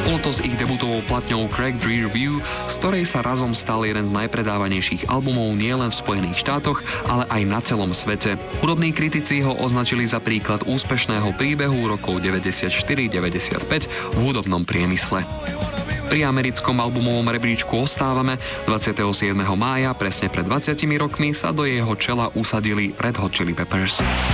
Bolo to s ich debutovou platňou Cracked Rear View, z ktorej sa razom stal jeden z najpredávanejších albumov nielen v Spojených štátoch, ale aj na celom svete. Hudobní kritici ho označili za príklad úspešného príbehu rokov 94-95 v hudobnom priemysle. Pri americkom albumovom rebríčku ostávame. 27. mája, presne pred 20 rokmi, sa do jeho čela usadili Red Hot Chili Peppers.